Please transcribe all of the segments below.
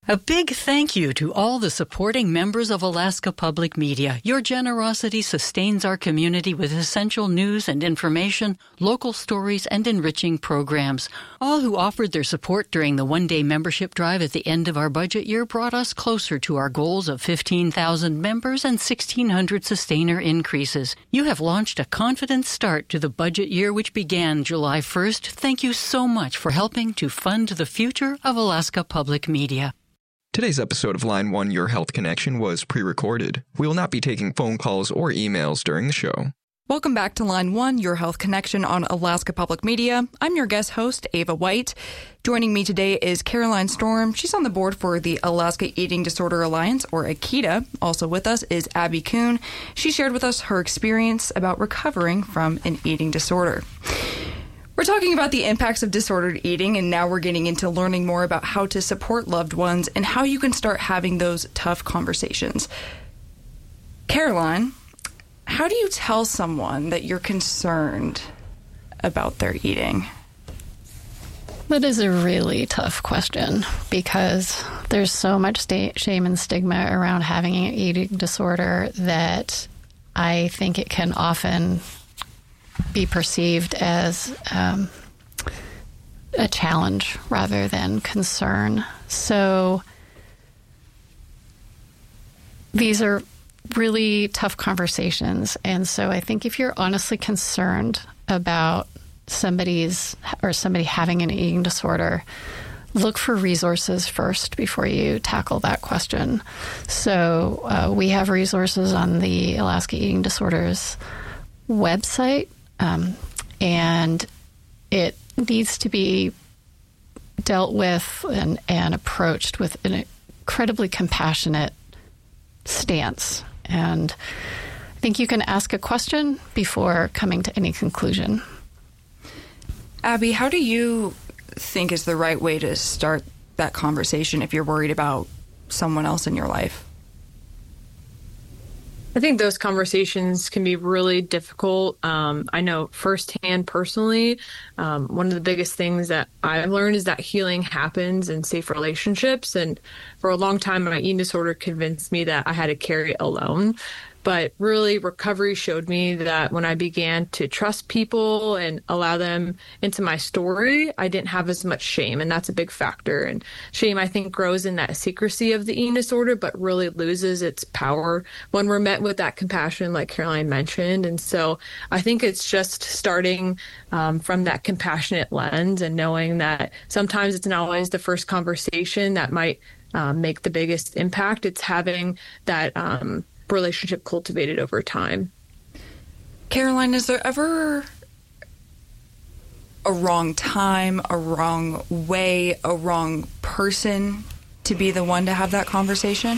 A big thank you to all the supporting members of Alaska Public Media. Your generosity sustains our community with essential news and information, local stories, and enriching programs. All who offered their support during the one-day membership drive at the end of our budget year brought us closer to our goals of 15,000 members and 1,600 sustainer increases. You have launched a confident start to the budget year, which began July 1st. Thank you so much for helping to fund the future of Alaska Public Media. Today's episode of Line 1 Your Health Connection was pre-recorded. We will not be taking phone calls or emails during the show. Welcome back to Line 1 Your Health Connection on Alaska Public Media. I'm your guest host, Ava White. Joining me today is Caroline Storm. She's on the board for the Alaska Eating Disorder Alliance, or AKEDA. Also with us is Abby Kuhn. She shared with us her experience about recovering from an eating disorder. We're talking about the impacts of disordered eating, and now we're getting into learning more about how to support loved ones and how you can start having those tough conversations. Caroline, how do you tell someone that you're concerned about their eating? That is a really tough question because there's so much shame and stigma around having an eating disorder that I think it can often be perceived as a challenge rather than concern. So these are really tough conversations. And so I think if you're honestly concerned about somebody having an eating disorder, look for resources first before you tackle that question. So we have resources on the Alaska Eating Disorders website. And it needs to be dealt with and approached with an incredibly compassionate stance. And I think you can ask a question before coming to any conclusion. Abby, how do you think is the right way to start that conversation if you're worried about someone else in your life? I think those conversations can be really difficult. I know firsthand, personally, one of the biggest things that I've learned is that healing happens in safe relationships. And for a long time, my eating disorder convinced me that I had to carry it alone. But really, recovery showed me that when I began to trust people and allow them into my story, I didn't have as much shame. And that's a big factor. And shame, I think, grows in that secrecy of the eating disorder, but really loses its power when we're met with that compassion, like Caroline mentioned. And so I think it's just starting from that compassionate lens and knowing that sometimes it's not always the first conversation that might make the biggest impact. It's having that relationship cultivated over time. Caroline, is there ever a wrong time, a wrong way, a wrong person to be the one to have that conversation?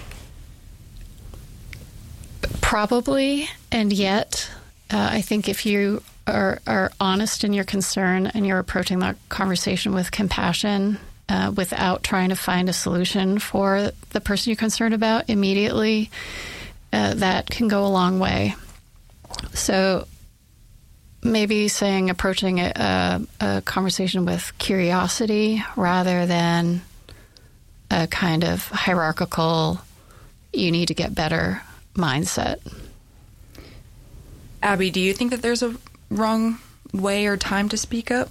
Probably, and yet I think if you are honest in your concern and you're approaching that conversation with compassion, without trying to find a solution for the person you're concerned about immediately, that can go a long way. So maybe approaching a conversation with curiosity rather than a kind of hierarchical, you need to get better mindset. Abby, do you think that there's a wrong way or time to speak up?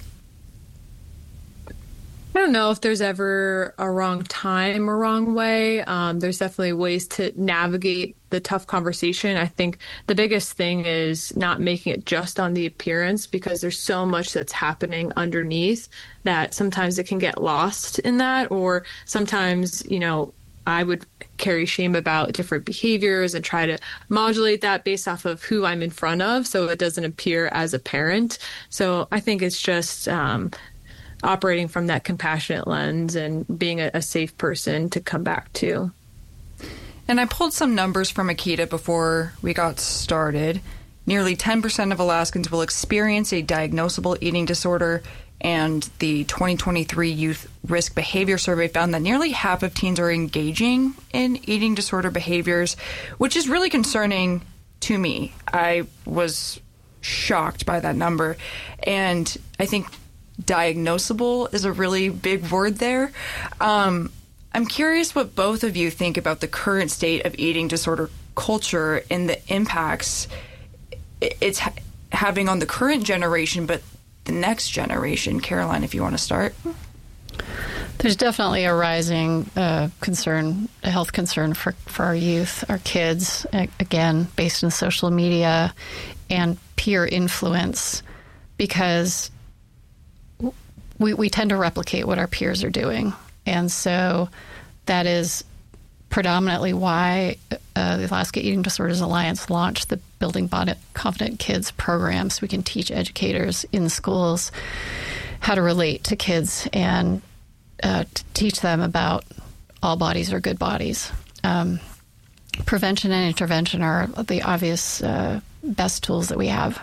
I don't know if there's ever a wrong time or wrong way. There's definitely ways to navigate the tough conversation. I think the biggest thing is not making it just on the appearance, because there's so much that's happening underneath that sometimes it can get lost in that. Or sometimes, I would carry shame about different behaviors and try to modulate that based off of who I'm in front of so it doesn't appear as apparent. So I think it's just operating from that compassionate lens and being a safe person to come back to. And I pulled some numbers from AKEDA before we got started. Nearly 10% of Alaskans will experience a diagnosable eating disorder, and the 2023 Youth Risk Behavior Survey found that nearly half of teens are engaging in eating disorder behaviors, which is really concerning to me. I was shocked by that number, and I think diagnosable is a really big word there. I'm curious what both of you think about the current state of eating disorder culture and the impacts it's having on the current generation, but the next generation. Caroline, if you want to start. There's definitely a rising concern, a health concern for our youth, our kids, again, based on social media and peer influence, because we tend to replicate what our peers are doing. And so that is predominantly why the Alaska Eating Disorders Alliance launched the Building Confident Kids program, so we can teach educators in schools how to relate to kids and to teach them about all bodies are good bodies. Prevention and intervention are the obvious best tools that we have.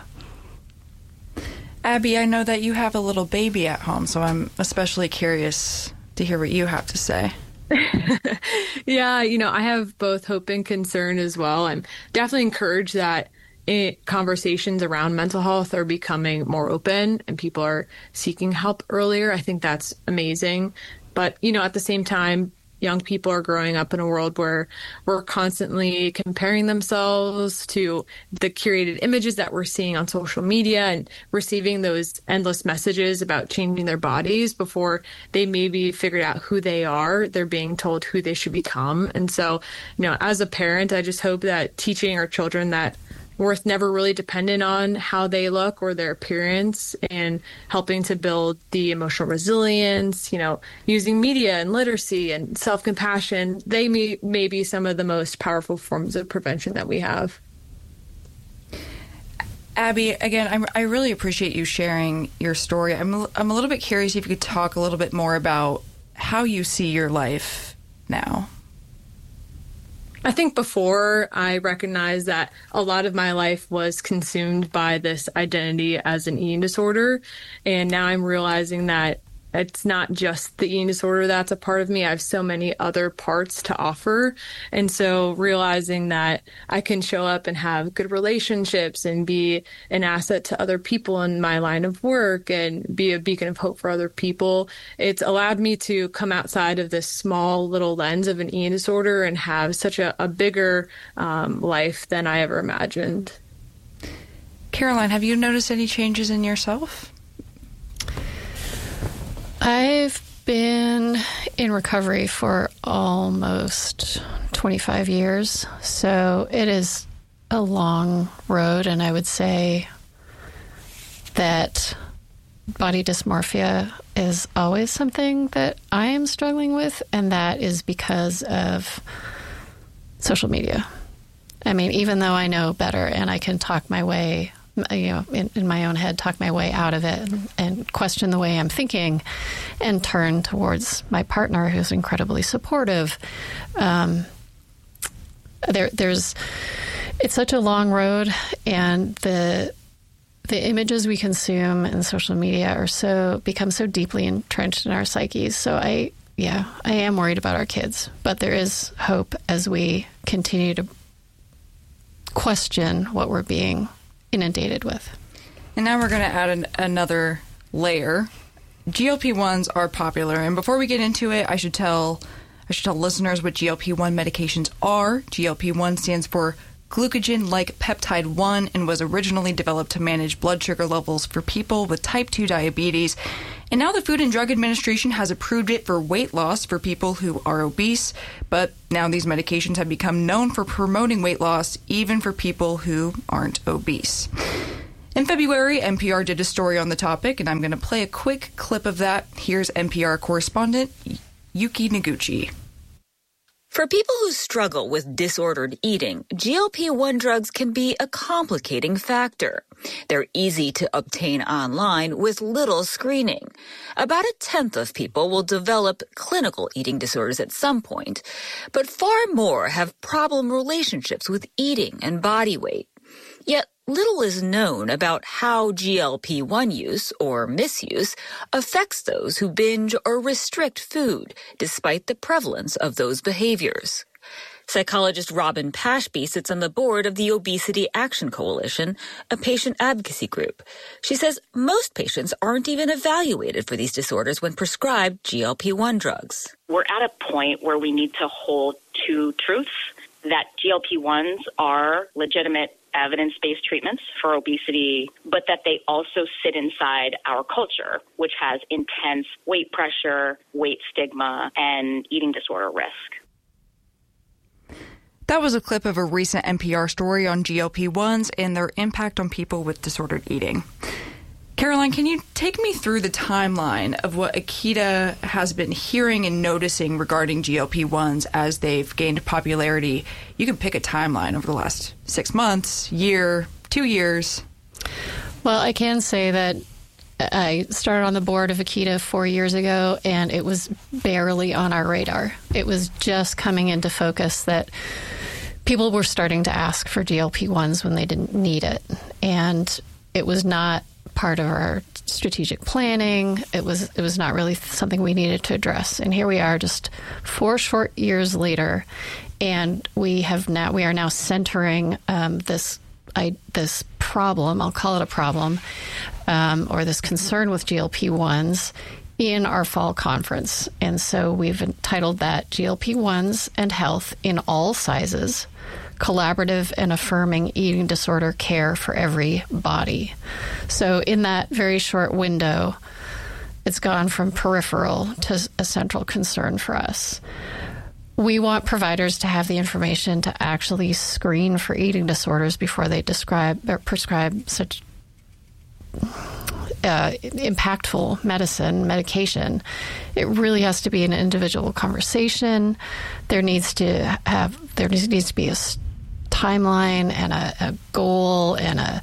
Abby, I know that you have a little baby at home, so I'm especially curious to hear what you have to say. Yeah, I have both hope and concern as well. I'm definitely encouraged that conversations around mental health are becoming more open and people are seeking help earlier. I think that's amazing. But, at the same time, young people are growing up in a world where we're constantly comparing themselves to the curated images that we're seeing on social media and receiving those endless messages about changing their bodies before they maybe figured out who they are. They're being told who they should become. And so, as a parent, I just hope that teaching our children that worth never really dependent on how they look or their appearance, and helping to build the emotional resilience, using media and literacy and self-compassion. They may be some of the most powerful forms of prevention that we have. Abby, again, I really appreciate you sharing your story. I'm a little bit curious if you could talk a little bit more about how you see your life now. I think before I recognized that a lot of my life was consumed by this identity as an eating disorder. And now I'm realizing that it's not just the eating disorder that's a part of me. I have so many other parts to offer. And so realizing that I can show up and have good relationships and be an asset to other people in my line of work and be a beacon of hope for other people, it's allowed me to come outside of this small little lens of an eating disorder and have such a bigger life than I ever imagined. Caroline, have you noticed any changes in yourself? I've been in recovery for almost 25 years, so it is a long road, and I would say that body dysmorphia is always something that I am struggling with, and that is because of social media. I mean, even though I know better and I can talk my way, in my own head, talk my way out of it and question the way I'm thinking and turn towards my partner, who's incredibly supportive. It's such a long road, and the images we consume in social media become so deeply entrenched in our psyches. So I am worried about our kids, but there is hope as we continue to question what we're being inundated with. And now we're going to add another layer. GLP-1s are popular, and before we get into it, I should tell listeners what GLP-1 medications are. GLP-1 stands for glucagon-like peptide 1 and was originally developed to manage blood sugar levels for people with type 2 diabetes. And now the Food and Drug Administration has approved it for weight loss for people who are obese. But now these medications have become known for promoting weight loss even for people who aren't obese. In February, NPR did a story on the topic, and I'm going to play a quick clip of that. Here's NPR correspondent Yuki Noguchi. For people who struggle with disordered eating, GLP-1 drugs can be a complicating factor. They're easy to obtain online with little screening. About 1/10 of people will develop clinical eating disorders at some point, but far more have problem relationships with eating and body weight. Yet little is known about how GLP-1 use or misuse affects those who binge or restrict food, despite the prevalence of those behaviors. Psychologist Robin Pashby sits on the board of the Obesity Action Coalition, a patient advocacy group. She says most patients aren't even evaluated for these disorders when prescribed GLP-1 drugs. We're at a point where we need to hold two truths, that GLP-1s are legitimate evidence-based treatments for obesity, but that they also sit inside our culture, which has intense weight pressure, weight stigma, and eating disorder risk. That was a clip of a recent NPR story on GLP-1s and their impact on people with disordered eating. Caroline, can you take me through the timeline of what Akita has been hearing and noticing regarding GLP-1s as they've gained popularity? You can pick a timeline over the last 6 months, year, 2 years. Well, I can say that I started on the board of Akita 4 years ago, and it was barely on our radar. It was just coming into focus that people were starting to ask for GLP-1s when they didn't need it. And it was not part of our strategic planning. It was not really something we needed to address. And here we are just 4 short years later, and we are now centering this problem, I'll call it a problem, or this concern with GLP-1s in our fall conference. And so we've entitled that GLP-1s and Health in All Sizes, Collaborative and Affirming Eating Disorder Care for Every Body. So in that very short window, it's gone from peripheral to a central concern for us. We want providers to have the information to actually screen for eating disorders before they prescribe such impactful medication. It really has to be an individual conversation. There needs to be a timeline and a goal and a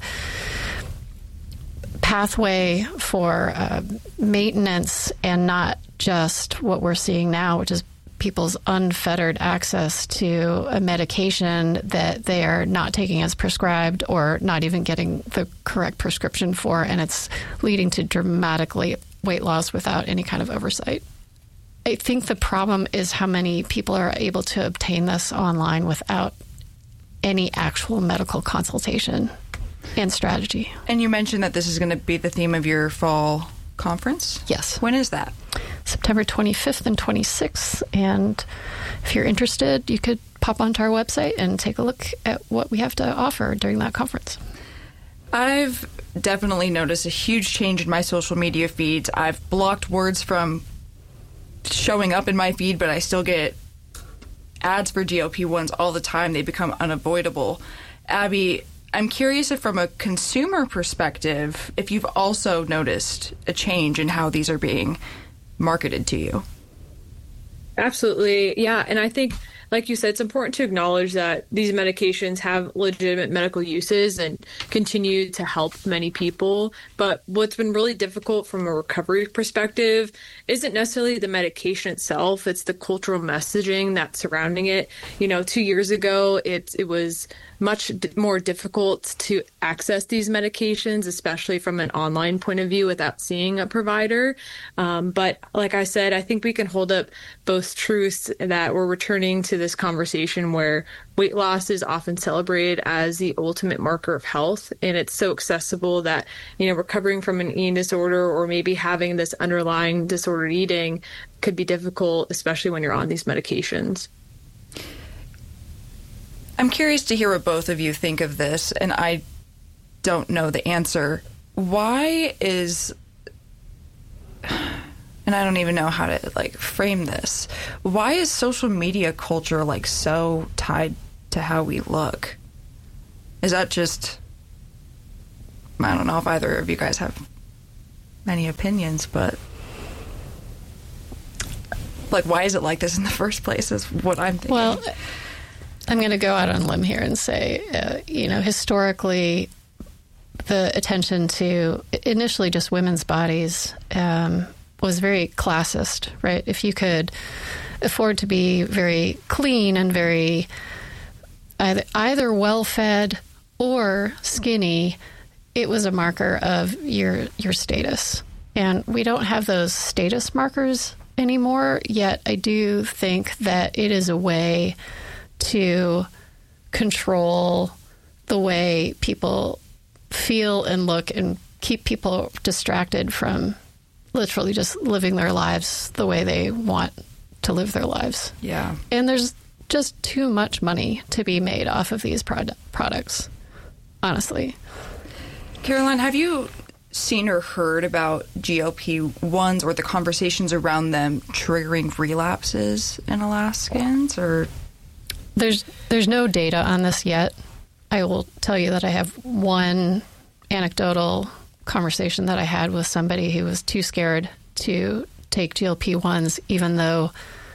pathway for maintenance, and not just what we're seeing now, which is people's unfettered access to a medication that they are not taking as prescribed or not even getting the correct prescription for, and it's leading to dramatically weight loss without any kind of oversight. I think the problem is how many people are able to obtain this online without any actual medical consultation and strategy. And you mentioned that this is going to be the theme of your fall conference? Yes. When is that? September 25th and 26th. And if you're interested, you could pop onto our website and take a look at what we have to offer during that conference. I've definitely noticed a huge change in my social media feeds. I've blocked words from showing up in my feed, but I still get ads for GLP-1s all the time. They become unavoidable. Abby, I'm curious if from a consumer perspective, if you've also noticed a change in how these are being marketed to you. Absolutely. Yeah. And I think, like you said, it's important to acknowledge that these medications have legitimate medical uses and continue to help many people. But what's been really difficult from a recovery perspective isn't necessarily the medication itself. It's the cultural messaging that's surrounding it. 2 years ago, it was much more difficult to access these medications, especially from an online point of view without seeing a provider. But like I said, I think we can hold up both truths that we're returning to this conversation where weight loss is often celebrated as the ultimate marker of health. And it's so accessible that, recovering from an eating disorder or maybe having this underlying disordered eating could be difficult, especially when you're on these medications. I'm curious to hear what both of you think of this, and I don't know the answer. Why is, and I don't even know how to frame this, why is social media culture so tied to how we look? Is that just, I don't know if either of you guys have any opinions, but why is it like this in the first place is what I'm thinking. Well, I'm going to go out on a limb here and say, historically, the attention to initially just women's bodies was very classist, right? If you could afford to be very clean and very either well-fed or skinny, it was a marker of your status. And we don't have those status markers anymore, yet I do think that it is a way to control the way people feel and look and keep people distracted from literally just living their lives the way they want to live their lives. Yeah. And there's just too much money to be made off of these products, honestly. Caroline, have you seen or heard about GLP-1s or the conversations around them triggering relapses in Alaskans? Or there's no data on this yet. I will tell you that I have one anecdotal conversation that I had with somebody who was too scared to take GLP-1s, even though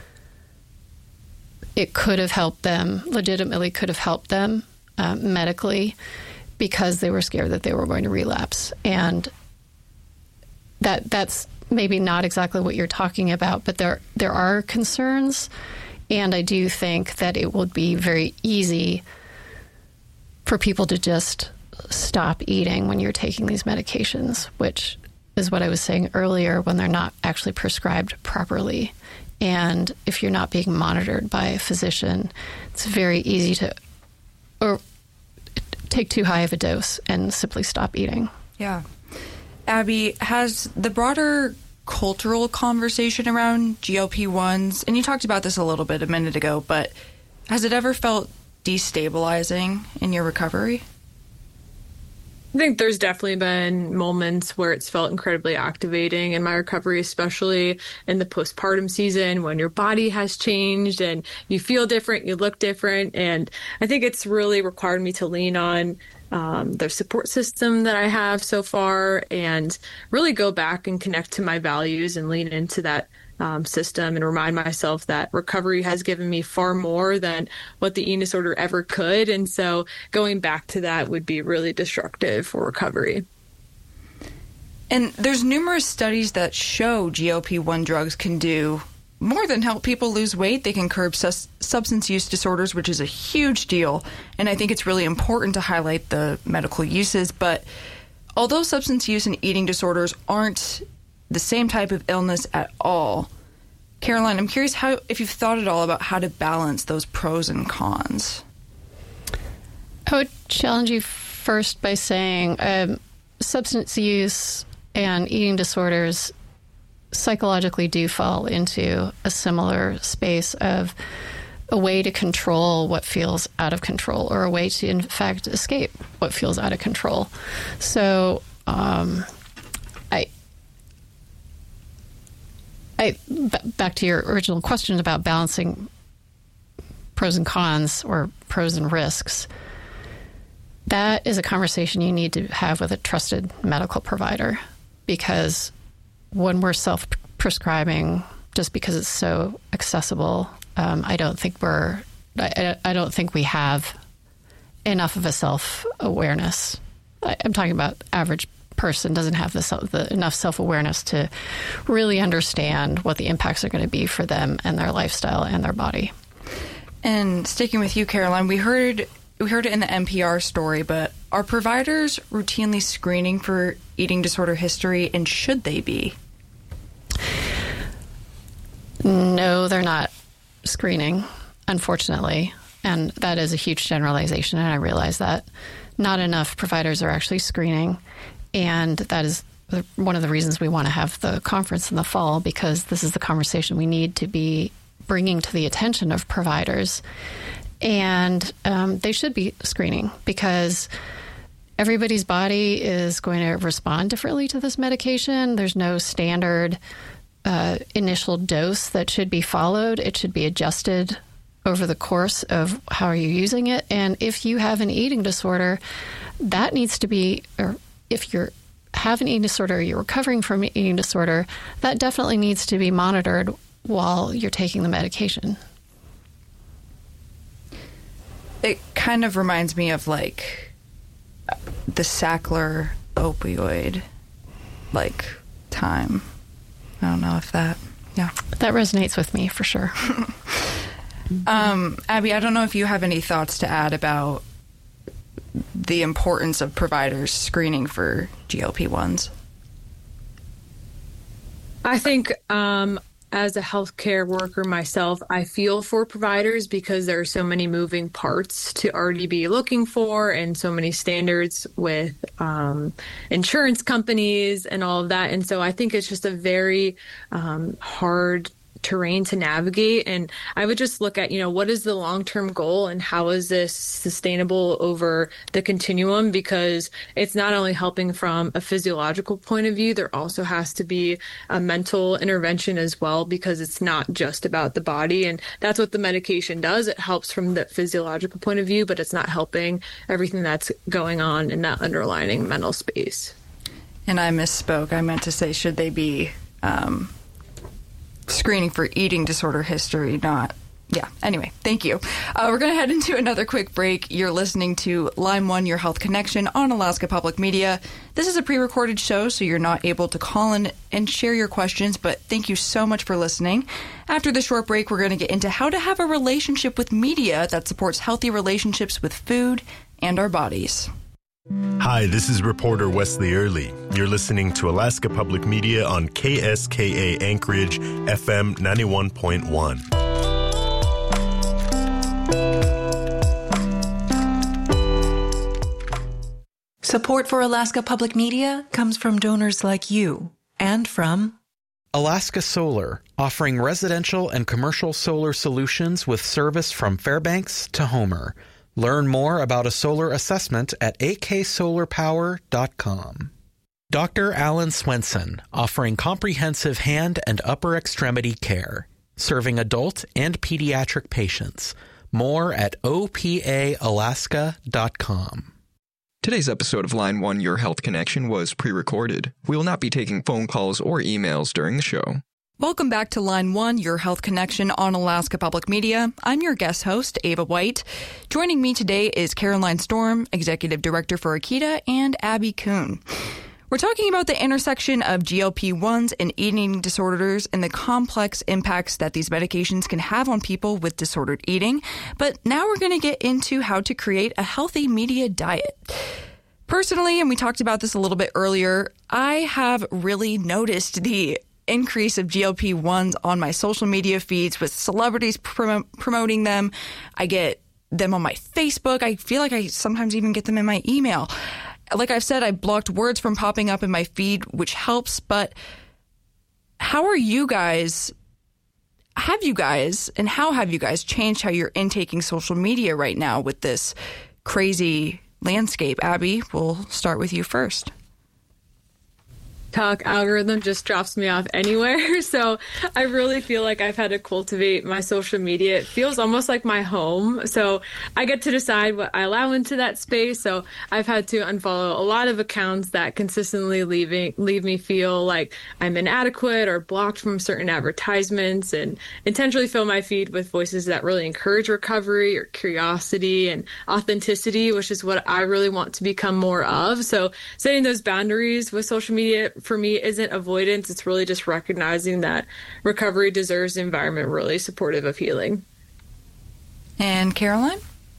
it could have helped them, legitimately could have helped them medically, because they were scared that they were going to relapse. And that's maybe not exactly what you're talking about, but there are concerns, and I do think that it would be very easy for people to just stop eating when you're taking these medications, which is what I was saying earlier, when they're not actually prescribed properly. And if you're not being monitored by a physician, it's very easy to take too high of a dose and simply stop eating. Yeah. Abby, has the broader cultural conversation around GLP-1s, and you talked about this a little bit a minute ago, but has it ever felt destabilizing in your recovery? I think there's definitely been moments where it's felt incredibly activating in my recovery, especially in the postpartum season when your body has changed and you feel different, you look different. And I think it's really required me to lean on the support system that I have so far and really go back and connect to my values and lean into that system and remind myself that recovery has given me far more than what the eating disorder ever could. And so going back to that would be really destructive for recovery. And there's numerous studies that show GLP-1 drugs can do more than help people lose weight. They can curb substance use disorders, which is a huge deal. And I think it's really important to highlight the medical uses. But although substance use and eating disorders aren't the same type of illness at all, Caroline, I'm curious if you've thought at all about how to balance those pros and cons. I would challenge you first by saying substance use and eating disorders psychologically do fall into a similar space of a way to control what feels out of control, or a way to, in fact, escape what feels out of control. So back to your original question about balancing pros and cons, or pros and risks, that is a conversation you need to have with a trusted medical provider, because when we're self-prescribing just because it's so accessible, I don't think we have enough of a self-awareness. I'm talking about average person doesn't have enough self-awareness to really understand what the impacts are going to be for them and their lifestyle and their body. And sticking with you, Caroline, we heard it in the NPR story, but are providers routinely screening for eating disorder history, and should they be? No, they're not screening, unfortunately. And that is a huge generalization, and I realize that. Not enough providers are actually screening. And that is one of the reasons we want to have the conference in the fall, because this is the conversation we need to be bringing to the attention of providers. And they should be screening, because everybody's body is going to respond differently to this medication. There's no standard initial dose that should be followed. It should be adjusted over the course of how are you using it. And if you have an eating disorder, that needs to be, or if you have an eating disorder, or you're recovering from an eating disorder, that definitely needs to be monitored while you're taking the medication. It kind of reminds me of like the Sackler opioid time. I don't know if that, yeah. That resonates with me for sure. Abby, I don't know if you have any thoughts to add about the importance of providers screening for GLP-1s. I think as a healthcare worker myself, I feel for providers because there are so many moving parts to already be looking for and so many standards with insurance companies and all of that. And so I think it's just a very hard terrain to navigate. And I would just look at, what is the long-term goal and how is this sustainable over the continuum? Because it's not only helping from a physiological point of view, there also has to be a mental intervention as well, because it's not just about the body. And that's what the medication does. It helps from the physiological point of view, but it's not helping everything that's going on in that underlying mental space. And I misspoke. I meant to say, should they be screening for eating disorder history, not... Yeah, anyway, thank you. We're going to head into another quick break. You're listening to Line 1, Your Health Connection on Alaska Public Media. This is a pre-recorded show, so you're not able to call in and share your questions, but thank you so much for listening. After the short break, we're going to get into how to have a relationship with media that supports healthy relationships with food and our bodies. Hi, this is reporter Wesley Early. You're listening to Alaska Public Media on KSKA Anchorage, FM 91.1. Support for Alaska Public Media comes from donors like you and from Alaska Solar, offering residential and commercial solar solutions with service from Fairbanks to Homer. Learn more about a solar assessment at aksolarpower.com. Dr. Alan Swenson, offering comprehensive hand and upper extremity care, serving adult and pediatric patients. More at opalaska.com. Today's episode of Line 1, Your Health Connection was pre-recorded. We will not be taking phone calls or emails during the show. Welcome back to Line 1, Your Health Connection on Alaska Public Media. I'm your guest host, Ava White. Joining me today is Caroline Storm, Executive Director for Akita, and Abby Kuhn. We're talking about the intersection of GLP-1s and eating disorders and the complex impacts that these medications can have on people with disordered eating. But now we're going to get into how to create a healthy media diet. Personally, and we talked about this a little bit earlier, I have really noticed the increase of GLP-1s on my social media feeds with celebrities promoting them. I get them on my Facebook. I feel like I sometimes even get them in my email. Like I've said, I blocked words from popping up in my feed, which helps. But how have you guys changed how you're intaking social media right now with this crazy landscape? Abby, we'll start with you first. TikTok algorithm just drops me off anywhere. So I really feel like I've had to cultivate my social media. It feels almost like my home. So I get to decide what I allow into that space. So I've had to unfollow a lot of accounts that consistently leave me feel like I'm inadequate or blocked from certain advertisements, and intentionally fill my feed with voices that really encourage recovery or curiosity and authenticity, which is what I really want to become more of. So setting those boundaries with social media for me isn't avoidance. It's really just recognizing that recovery deserves an environment really supportive of healing. And Caroline?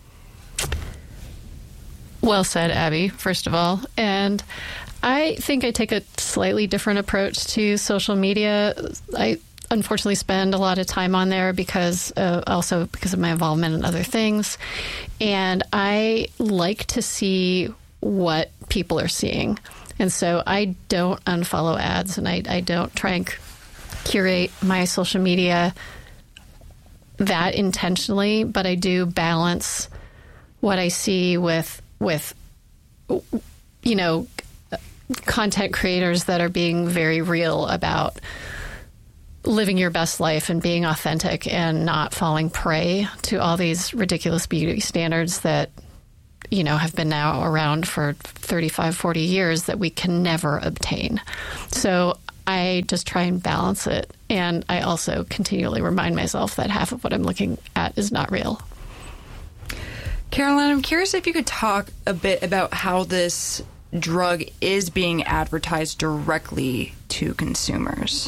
Well said, Abby, first of all. And I think I take a slightly different approach to social media. I unfortunately spend a lot of time on there because of my involvement in other things. And I like to see what people are seeing. And so I don't unfollow ads, and I don't try and curate my social media that intentionally, but I do balance what I see with content creators that are being very real about living your best life and being authentic and not falling prey to all these ridiculous beauty standards that have been now around for 35, 40 years that we can never obtain. So I just try and balance it. And I also continually remind myself that half of what I'm looking at is not real. Caroline, I'm curious if you could talk a bit about how this drug is being advertised directly to consumers.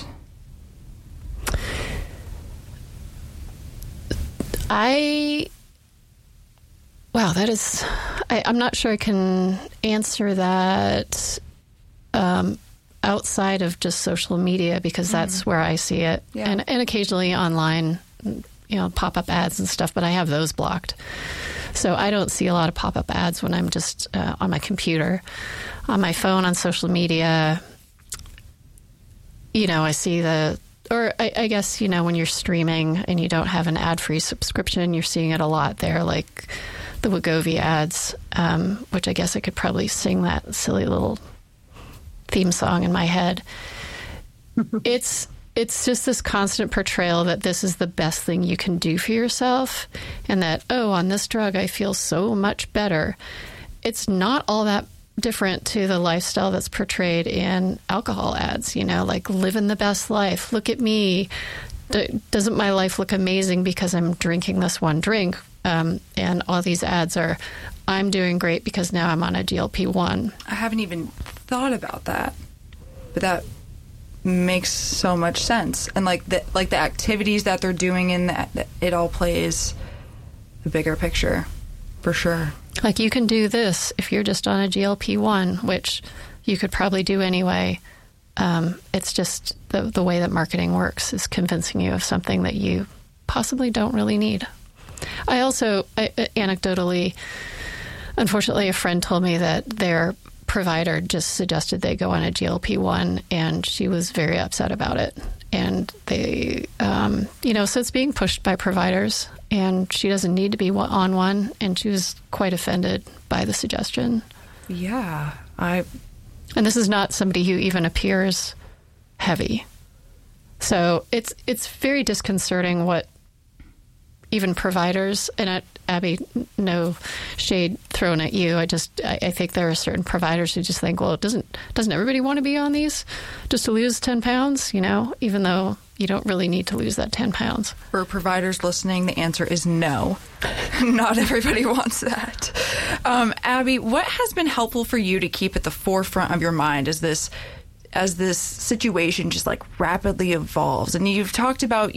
Wow, that is... I'm not sure I can answer that. outside of just social media, because that's where I see it. Yeah. And occasionally online, pop-up ads and stuff, but I have those blocked. So I don't see a lot of pop-up ads when I'm just on my computer. On my phone, on social media, I see I guess, when you're streaming and you don't have an ad-free subscription, you're seeing it a lot there, like the Wegovy ads, which I guess I could probably sing that silly little theme song in my head. It's just this constant portrayal that this is the best thing you can do for yourself, and that, on this drug I feel so much better. It's not all that different to the lifestyle that's portrayed in alcohol ads, like living the best life. Look at me. Doesn't my life look amazing because I'm drinking this one drink? And all these ads are, I'm doing great because now I'm on a GLP-1. I haven't even thought about that, but that makes so much sense. And like the activities that they're doing in that, it all plays the bigger picture, for sure. Like, you can do this if you're just on a GLP-1, which you could probably do anyway. It's just the way that marketing works is convincing you of something that you possibly don't really need. I also, anecdotally, unfortunately, a friend told me that their provider just suggested they go on a GLP-1, and she was very upset about it. And they, so it's being pushed by providers, and she doesn't need to be on one, and she was quite offended by the suggestion. Yeah, And this is not somebody who even appears heavy. So it's very disconcerting what even providers, and Abby, no shade thrown at you. I think there are certain providers who just think, well, doesn't everybody want to be on these just to lose 10 pounds, even though you don't really need to lose that 10 pounds. For providers listening, the answer is no. Not everybody wants that. Abby, what has been helpful for you to keep at the forefront of your mind as this situation just like rapidly evolves? And you've talked about,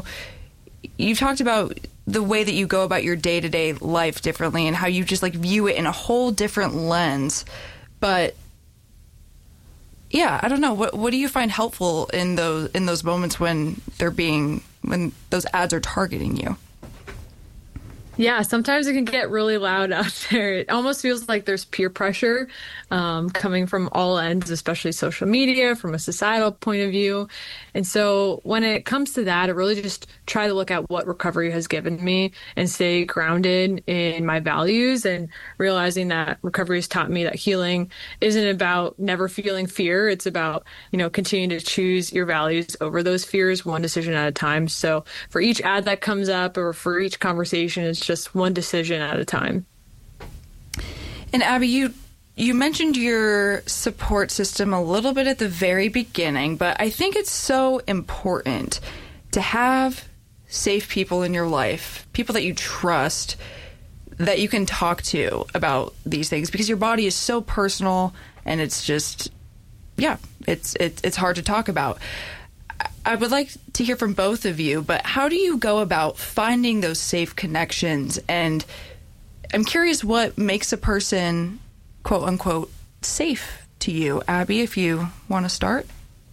the way that you go about your day-to-day life differently and how you just like view it in a whole different lens. But yeah, I don't know. What do you find helpful in those moments when those ads are targeting you? Yeah, sometimes it can get really loud out there. It almost feels like there's peer pressure coming from all ends, especially social media, from a societal point of view. And so when it comes to that, I really just try to look at what recovery has given me and stay grounded in my values, and realizing that recovery has taught me that healing isn't about never feeling fear. It's about, continuing to choose your values over those fears, one decision at a time. So for each ad that comes up or for each conversation, it's just one decision at a time. And Abby, you mentioned your support system a little bit at the very beginning, but I think it's so important to have safe people in your life, people that you trust, that you can talk to about these things, because your body is so personal, and it's just, it's hard to talk about. I would like to hear from both of you, but how do you go about finding those safe connections? And I'm curious what makes a person, quote unquote, safe to you. Abby, if you want to start.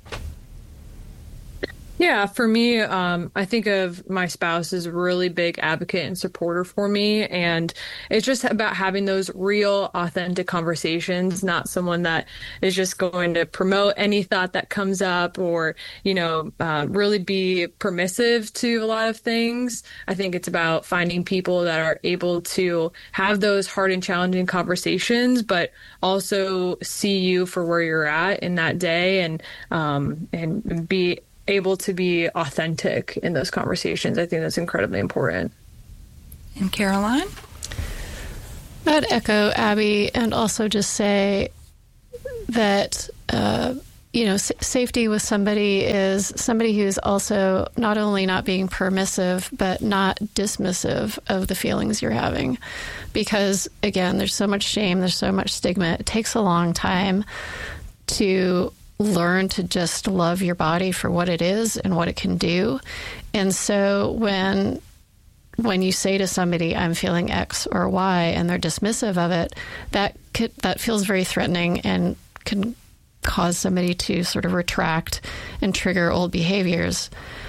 Yeah, for me, I think of my spouse as a really big advocate and supporter for me. And it's just about having those real, authentic conversations, not someone that is just going to promote any thought that comes up or, really be permissive to a lot of things. I think it's about finding people that are able to have those hard and challenging conversations, but also see you for where you're at in that day, and be able to be authentic in those conversations. I think that's incredibly important. And Caroline? I'd echo Abby and also just say that, safety with somebody is somebody who's also not only not being permissive, but not dismissive of the feelings you're having. Because, again, there's so much shame, there's so much stigma. It takes a long time to learn to just love your body for what it is and what it can do. And so when you say to somebody, I'm feeling X or Y, and they're dismissive of it, that feels very threatening and can cause somebody to sort of retract and trigger old behaviors.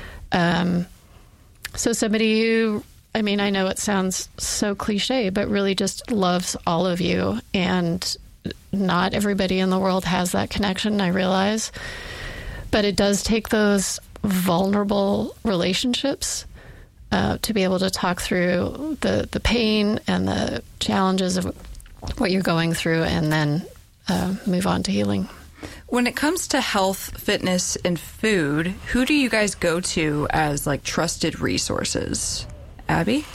So somebody who, I mean, I know it sounds so cliche, but really just loves all of you. And not everybody in the world has that connection, I realize. But it does take those vulnerable relationships to be able to talk through the pain and the challenges of what you're going through and then move on to healing. When it comes to health, fitness, and food, who do you guys go to as like trusted resources? Abby?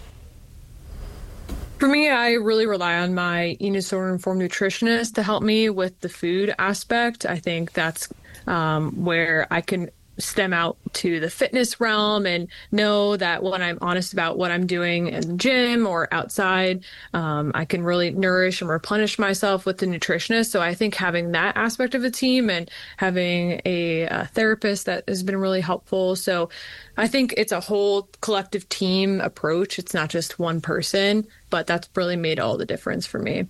For me, I really rely on my eating disorder informed nutritionist to help me with the food aspect. I think that's where I can stem out to the fitness realm and know that when I'm honest about what I'm doing in the gym or outside, I can really nourish and replenish myself with the nutritionist. So I think having that aspect of a team and having a therapist that has been really helpful. So I think it's a whole collective team approach. It's not just one person, but that's really made all the difference for me.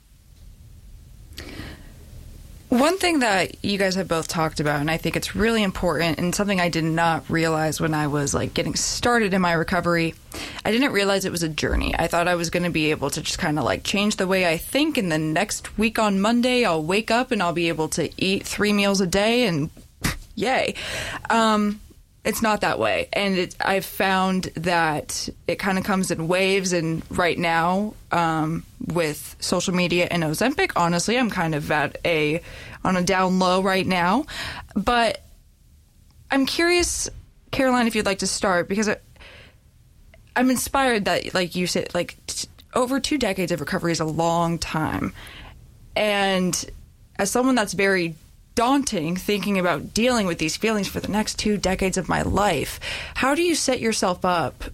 One thing that you guys have both talked about, and I think it's really important and something I did not realize when I was like getting started in my recovery, I didn't realize it was a journey. I thought I was going to be able to just kind of like change the way I think, and the next week on Monday I'll wake up and I'll be able to eat 3 meals a day and yay. It's not that way. And I've found that it kind of comes in waves. And right now, with social media and Ozempic, honestly, I'm kind of on a down low right now. But I'm curious, Caroline, if you'd like to start, because I'm inspired that, like you said, like over 2 decades of recovery is a long time. And as someone that's very daunting thinking about dealing with these feelings for the next 2 decades of my life, how do you set yourself up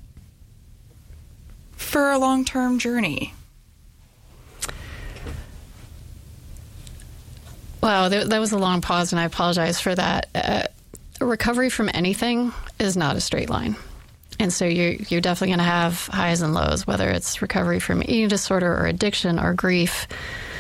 for a long-term journey? Wow, that was a long pause, and I apologize for that. Recovery from anything is not a straight line. And so you're definitely going to have highs and lows, whether it's recovery from eating disorder or addiction or grief.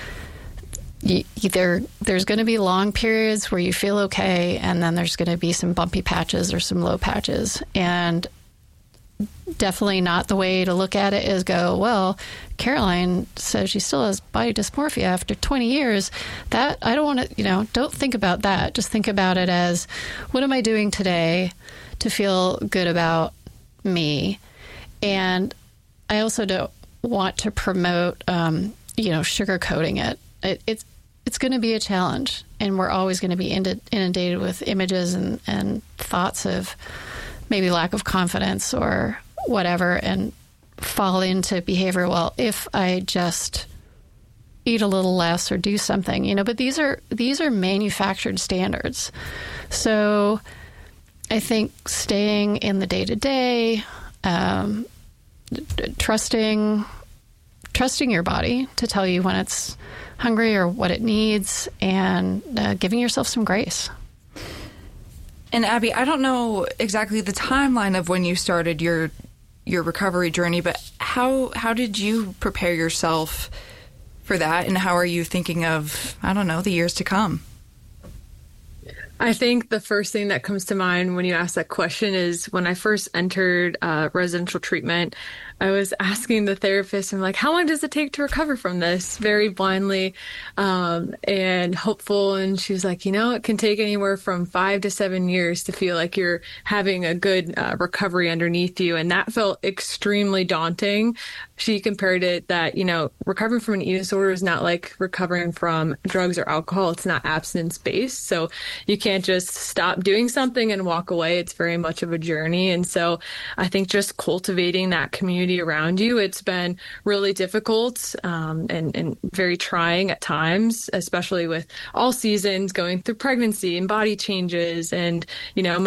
There's going to be long periods where you feel okay, and then there's going to be some bumpy patches or some low patches. And definitely not the way to look at it is go, well, Caroline says she still has body dysmorphia after 20 years. That I don't want to, don't think about that. Just think about it as, what am I doing today to feel good about me? And I also don't want to promote, sugarcoating it. It's going to be a challenge, and we're always going to be inundated with images and thoughts of maybe lack of confidence or whatever, and fall into behavior. Well, if I just eat a little less or do something, but these are manufactured standards. So I think staying in the day-to-day, trusting your body to tell you when it's hungry or what it needs, and giving yourself some grace. And Abby, I don't know exactly the timeline of when you started your recovery journey, but how did you prepare yourself for that, and how are you thinking of, the years to come? I think the first thing that comes to mind when you ask that question is when I first entered residential treatment, I was asking the therapist, I'm like, how long does it take to recover from this? Very blindly and hopeful. And she was like, it can take anywhere from 5 to 7 years to feel like you're having a good recovery underneath you. And that felt extremely daunting. She compared it that, recovering from an eating disorder is not like recovering from drugs or alcohol. It's not abstinence based. So you can't just stop doing something and walk away. It's very much of a journey. And so I think just cultivating that community around you, it's been really difficult and very trying at times, especially with all seasons, going through pregnancy and body changes. And,